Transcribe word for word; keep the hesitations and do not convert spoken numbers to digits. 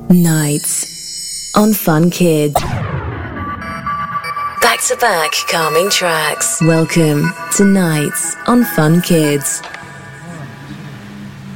Nights on Fun Kids. Back to back calming tracks. Welcome to Nights on Fun Kids.